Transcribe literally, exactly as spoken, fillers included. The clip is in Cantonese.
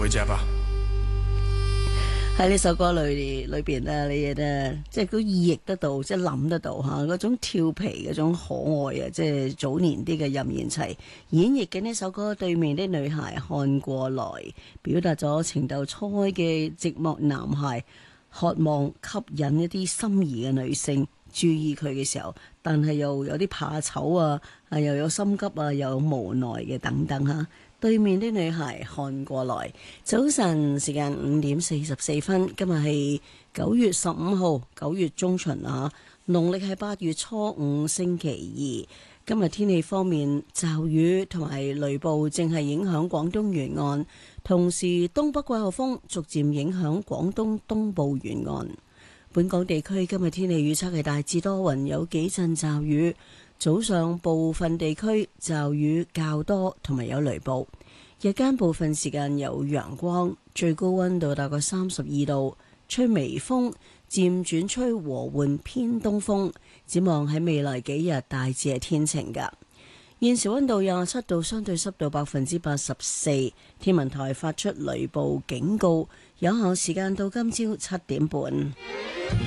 回家吧。 喺呢首歌裏裏邊咧，你咧即係都意譯得到，即係諗得到嚇嗰種調皮嗰種可愛啊！即係早年啲嘅任賢齊演繹嘅呢首歌，對面的女孩看過來，表達咗情竇初開嘅寂寞男孩渴望吸引一啲心儀嘅女性注意佢嘅時候，但係又有啲怕醜啊，啊又有心急啊，又有無奈嘅等等嚇。對面的女孩看過來，早晨時間五點四十四分，今日係九月十五號，九月中旬啊，農曆係八月初五星期二。今日天氣方面，驟雨同埋雷暴正係影響廣東沿岸，同時東北季候風逐漸影響廣東東部沿岸。本港地區今日天氣預測係大致多雲，有幾陣驟雨。早上部分地區驟雨較多，同埋有雷暴。日間部分時間有陽光，最高溫度大概三十二度，吹微風，漸轉吹和緩偏東風。展望喺未來幾日大致係天晴㗎。現時溫度廿七度，相對濕度百分之八十四。天文台發出雷暴警告，有效時間到今朝七點半。